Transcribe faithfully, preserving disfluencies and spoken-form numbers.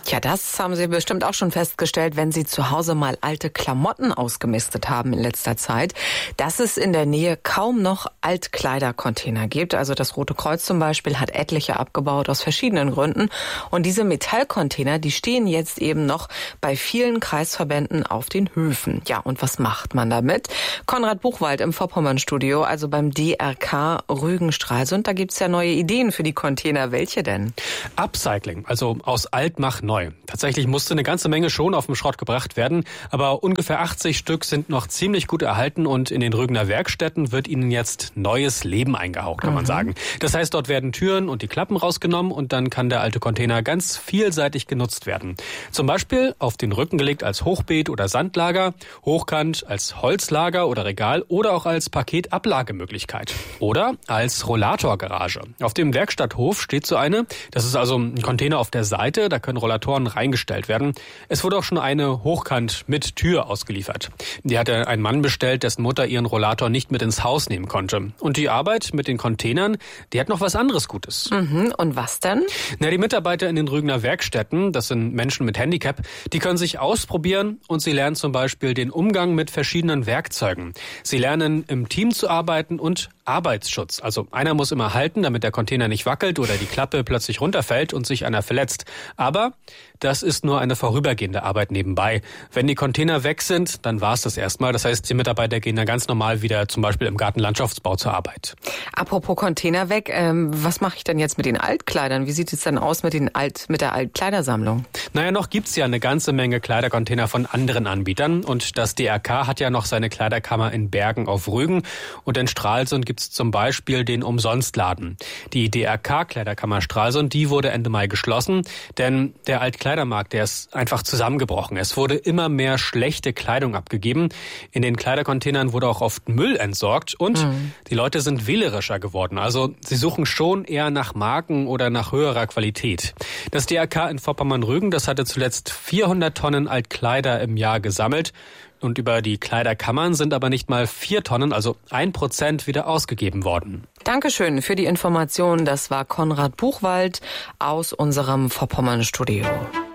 Ja, das haben Sie bestimmt auch schon festgestellt, wenn Sie zu Hause mal alte Klamotten ausgemistet haben in letzter Zeit, dass es in der Nähe kaum noch Altkleidercontainer gibt. Also das Rote Kreuz zum Beispiel hat etliche abgebaut aus verschiedenen Gründen. Und diese Metallcontainer, die stehen jetzt eben noch bei vielen Kreisverbänden auf den Höfen. Ja, und was macht man damit? Konrad Buchwald im Vorpommern-Studio, also beim D R K Rügen-Stralsund. Da gibt's ja neue Ideen für die Container. Welche denn? Upcycling, also aus alt mach neu. Tatsächlich musste eine ganze Menge schon auf den Schrott gebracht werden, aber ungefähr achtzig Stück sind noch ziemlich gut erhalten und in den Rügener Werkstätten wird ihnen jetzt neues Leben eingehaucht, kann mhm. man sagen. Das heißt, dort werden Türen und die Klappen rausgenommen und dann kann der alte Container ganz vielseitig genutzt werden. Zum Beispiel auf den Rücken gelegt als Hochbeet oder Sandlager, hochkant als Holzlager oder Regal oder auch als Paketablagemöglichkeit. Oder als Rollatorgarage. Auf dem Werkstatthof steht so eine. Das ist also ein Container auf der Seite, da können Rollatoren reingestellt werden. Es wurde auch schon eine hochkant mit Tür ausgeliefert. Die hatte ein Mann bestellt, dessen Mutter ihren Rollator nicht mit ins Haus nehmen konnte. Und die Arbeit mit den Containern, die hat noch was anderes Gutes. Mhm. Und was denn? Na, die Mitarbeiter in den Rügener Werkstätten, das sind Menschen mit Handicap, die können sich ausprobieren und sie lernen zum Beispiel den Umgang mit verschiedenen Werkzeugen. Sie lernen im Team zu arbeiten und Arbeitsschutz. Also einer muss immer halten, damit der Container nicht wackelt oder die Klappe plötzlich runterfällt und sich einer verletzt. Aber das ist nur eine vorübergehende Arbeit nebenbei. Wenn die Container weg sind, dann war es das erstmal. Das heißt, die Mitarbeiter gehen dann ganz normal wieder zum Beispiel im Gartenlandschaftsbau zur Arbeit. Apropos Container weg, ähm, was mache ich denn jetzt mit den Altkleidern? Wie sieht es denn aus mit den Alt, mit der Altkleidersammlung? Naja, noch gibt's ja eine ganze Menge Kleidercontainer von anderen Anbietern. Und das D R K hat ja noch seine Kleiderkammer in Bergen auf Rügen. Und in Stralsund gibt's zum Beispiel den Umsonstladen. Die D R K-Kleiderkammer Stralsund, die wurde Ende Mai geschlossen, denn der Altkleidermarkt, der ist einfach zusammengebrochen. Es wurde immer mehr schlechte Kleidung abgegeben. In den Kleidercontainern wurde auch oft Müll entsorgt und mhm. die Leute sind wählerischer geworden. Also sie suchen schon eher nach Marken oder nach höherer Qualität. Das D R K in Vorpommern-Rügen, das hatte zuletzt vierhundert Tonnen Altkleider im Jahr gesammelt. Und über die Kleiderkammern sind aber nicht mal vier Tonnen, also ein Prozent, wieder ausgegeben worden. Dankeschön für die Information. Das war Konrad Buchwald aus unserem Vorpommern-Studio.